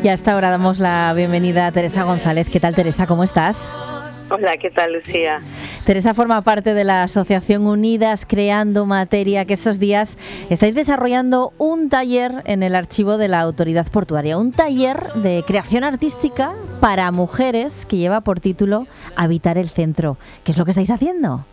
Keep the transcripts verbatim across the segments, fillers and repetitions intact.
Y hasta ahora damos la bienvenida a Teresa González. ¿Qué tal, Teresa? ¿Cómo estás? Hola, ¿qué tal, Lucía? Teresa forma parte de la Asociación Unidas Creando Materia, que estos días estáis desarrollando un taller en el archivo de la Autoridad Portuaria, un taller de creación artística para mujeres que lleva por título Habitar el Centro. ¿Qué es lo que estáis haciendo?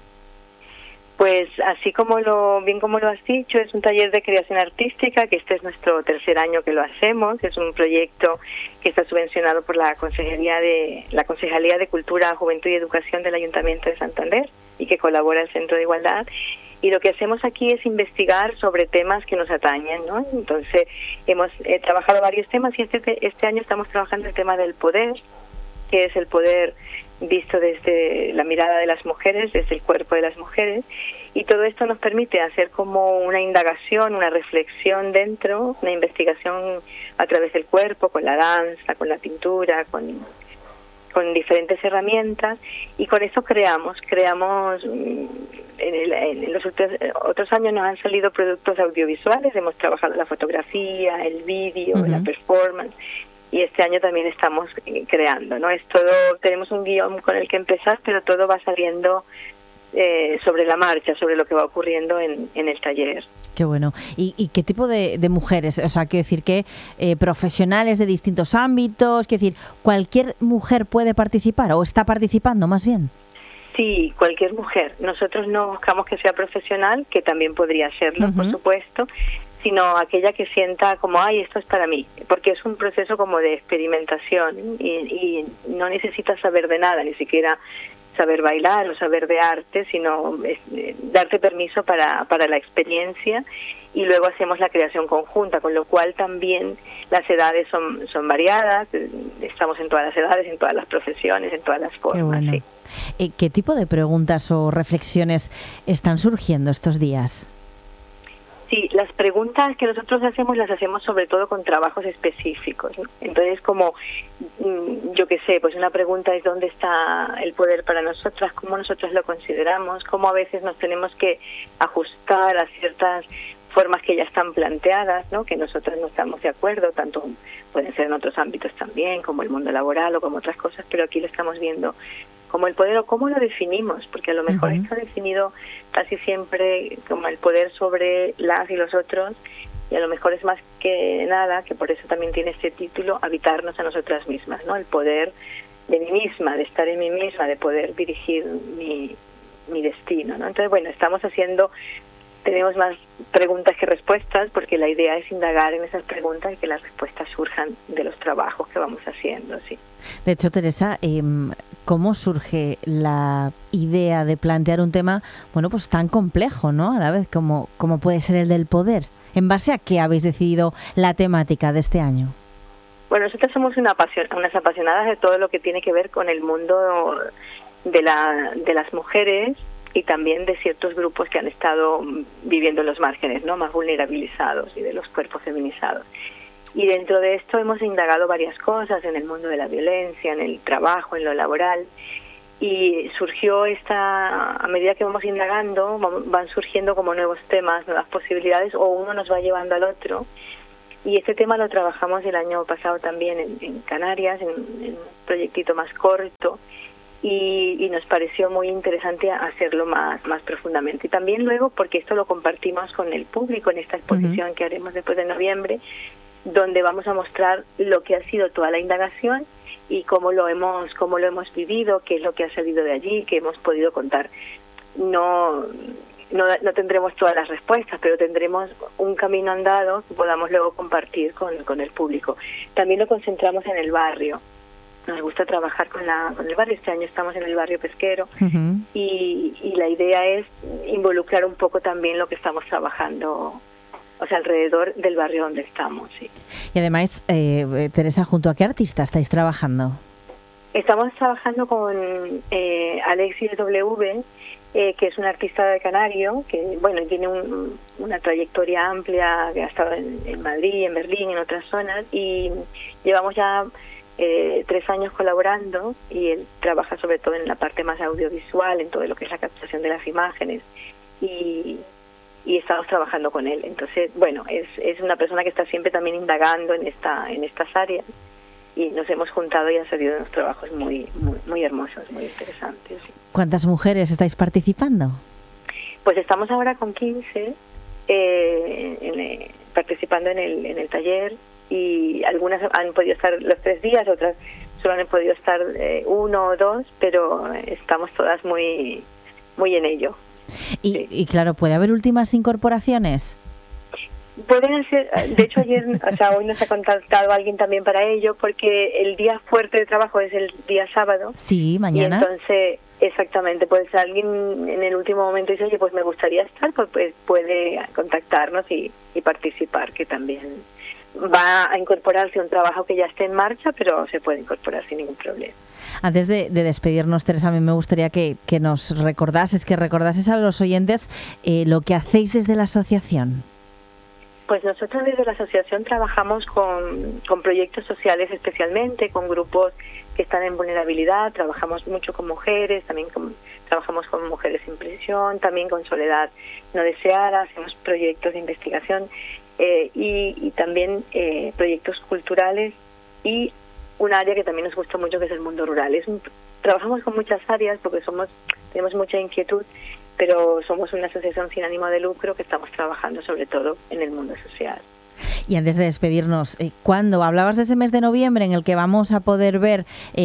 Pues así como lo bien como lo has dicho, es un taller de creación artística, que este es nuestro tercer año que lo hacemos. Es un proyecto que está subvencionado por la Consejería de la Concejalía de Cultura, Juventud y Educación del Ayuntamiento de Santander y que colabora el Centro de Igualdad. Y lo que hacemos aquí es investigar sobre temas que nos atañen, ¿no? Entonces hemos eh, trabajado varios temas y este este año estamos trabajando el tema del poder, que es el poder visto desde la mirada de las mujeres, desde el cuerpo de las mujeres, y todo esto nos permite hacer como una indagación, una reflexión dentro, una investigación a través del cuerpo, con la danza, con la pintura, con, con diferentes herramientas, y con eso creamos, creamos, en, el, en los otros, otros años nos han salido productos audiovisuales, hemos trabajado la fotografía, el vídeo, uh-huh. la performance, y este año también estamos creando, ¿no? Es todo, tenemos un guión con el que empezar, pero todo va saliendo eh, sobre la marcha, sobre lo que va ocurriendo en, en el taller. Qué bueno. ¿Y, y qué tipo de, de mujeres? O sea, quiero decir que eh, profesionales de distintos ámbitos, quiero decir, ¿cualquier mujer puede participar o está participando más bien? Sí, cualquier mujer. Nosotros no buscamos que sea profesional, que también podría serlo, uh-huh. por supuesto, sino aquella que sienta como, ay, esto es para mí, porque es un proceso como de experimentación y, y no necesitas saber de nada, ni siquiera saber bailar o saber de arte, sino es, eh, darte permiso para, para la experiencia, y luego hacemos la creación conjunta, con lo cual también las edades son, son variadas, estamos en todas las edades, en todas las profesiones, en todas las formas. Qué bueno. Sí. Eh, ¿Qué tipo de preguntas o reflexiones están surgiendo estos días? Sí, las preguntas que nosotros hacemos las hacemos sobre todo con trabajos específicos, ¿no? Entonces, como, yo qué sé, pues una pregunta es ¿dónde está el poder para nosotras? ¿Cómo nosotros lo consideramos? ¿Cómo a veces nos tenemos que ajustar a ciertas formas que ya están planteadas, ¿no? Que nosotros no estamos de acuerdo, tanto pueden ser en otros ámbitos también, como el mundo laboral o como otras cosas, pero aquí lo estamos viendo como el poder o cómo lo definimos, porque a lo mejor uh-huh. está definido casi siempre como el poder sobre las y los otros, y a lo mejor es más que nada, que por eso también tiene este título, habitarnos a nosotras mismas, ¿no? El poder de mí misma, de estar en mí misma, de poder dirigir mi, mi destino, ¿no? Entonces, bueno, estamos haciendo, tenemos más preguntas que respuestas, porque la idea es indagar en esas preguntas y que las respuestas surjan de los trabajos que vamos haciendo, sí. De hecho, Teresa, eh, ¿cómo surge la idea de plantear un tema, bueno, pues tan complejo, ¿no? A la vez, como, como puede ser el del poder. ¿En base a qué habéis decidido la temática de este año? Bueno, nosotros somos una apasion- unas apasionadas de todo lo que tiene que ver con el mundo de, la, de las mujeres y también de ciertos grupos que han estado viviendo en los márgenes, ¿no? Más vulnerabilizados, y de los cuerpos feminizados. Y dentro de esto hemos indagado varias cosas en el mundo de la violencia, en el trabajo, en lo laboral, y surgió esta, a medida que vamos indagando, van surgiendo como nuevos temas, nuevas posibilidades, o uno nos va llevando al otro, y este tema lo trabajamos el año pasado también en, en Canarias, en, en un proyectito más corto, y, y nos pareció muy interesante hacerlo más, más profundamente. Y también luego, porque esto lo compartimos con el público en esta exposición uh-huh. que haremos después de noviembre, donde vamos a mostrar lo que ha sido toda la indagación y cómo lo hemos cómo lo hemos vivido, qué es lo que ha salido de allí, qué hemos podido contar. No, no no tendremos todas las respuestas, pero tendremos un camino andado que podamos luego compartir con, con el público. También lo concentramos en el barrio. Nos gusta trabajar con la con el barrio. Este año estamos en el barrio pesquero uh-huh. y, y la idea es involucrar un poco también lo que estamos trabajando, o sea, alrededor del barrio donde estamos, sí. Y además, eh, Teresa, ¿junto a qué artista estáis trabajando? Estamos trabajando con eh, Alexis W., eh, que es un artista de canario, que, bueno, tiene un, una trayectoria amplia, que ha estado en, en Madrid, en Berlín, en otras zonas, y llevamos ya eh, tres años colaborando, y él trabaja sobre todo en la parte más audiovisual, en todo lo que es la captación de las imágenes, y... y estamos trabajando con él. Entonces, bueno, es es una persona que está siempre también indagando en esta en estas áreas, y nos hemos juntado y han salido unos trabajos muy, muy, muy hermosos, muy interesantes. ¿Cuántas mujeres estáis participando? Pues estamos ahora con quince eh, en, eh, participando en el, en el taller, y algunas han podido estar los tres días, otras solo han podido estar eh, uno o dos, pero estamos todas muy, muy en ello. Y, sí. y claro, ¿puede haber últimas incorporaciones? Pueden ser, de hecho ayer, o sea, hoy nos ha contactado alguien también para ello, porque el día fuerte de trabajo es el día sábado. Sí, mañana. Y entonces, exactamente, pues alguien en el último momento dice, oye, pues me gustaría estar, pues, pues puede contactarnos y, y participar, que también va a incorporarse un trabajo que ya esté en marcha, pero se puede incorporar sin ningún problema. Antes de, de despedirnos, Teresa, a mí me gustaría que, que nos recordases, que recordases a los oyentes eh, lo que hacéis desde la asociación. Pues nosotros desde la asociación trabajamos con, con proyectos sociales, especialmente con grupos que están en vulnerabilidad. Trabajamos mucho con mujeres, también con, trabajamos con mujeres en prisión, también con soledad no deseada. Hacemos proyectos de investigación eh, y, y también eh, proyectos culturales, y un área que también nos gusta mucho, que es el mundo rural. Es un, trabajamos con muchas áreas porque somos tenemos mucha inquietud, pero somos una asociación sin ánimo de lucro que estamos trabajando sobre todo en el mundo social. Y antes de despedirnos, ¿cuándo? Hablabas de ese mes de noviembre en el que vamos a poder ver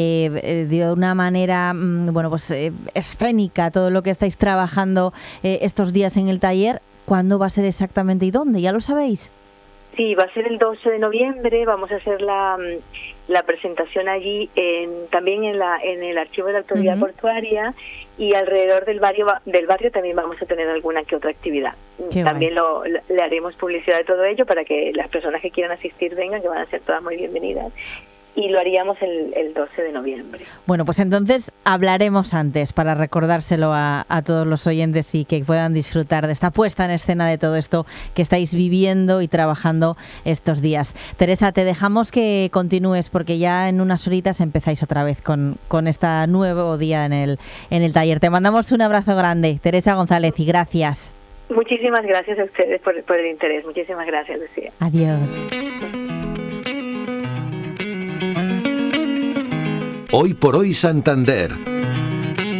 eh, de una manera bueno, pues eh, escénica todo lo que estáis trabajando eh, estos días en el taller. ¿Cuándo va a ser exactamente y dónde? ¿Ya lo sabéis? Sí, va a ser el doce de noviembre. Vamos a hacer la, la presentación allí, en, también en, la, en el archivo de la autoridad uh-huh. portuaria, y alrededor del barrio del barrio también vamos a tener alguna que otra actividad. Qué también lo, le haremos publicidad de todo ello para que las personas que quieran asistir vengan, que van a ser todas muy bienvenidas. Y lo haríamos el, el doce de noviembre. Bueno, pues entonces hablaremos antes para recordárselo a, a todos los oyentes y que puedan disfrutar de esta puesta en escena de todo esto que estáis viviendo y trabajando estos días. Teresa, te dejamos que continúes porque ya en unas horitas empezáis otra vez con, con este nuevo día en el, en el taller. Te mandamos un abrazo grande, Teresa González, y gracias. Muchísimas gracias a ustedes por, por el interés. Muchísimas gracias, Lucía. Adiós. Hoy por hoy Santander.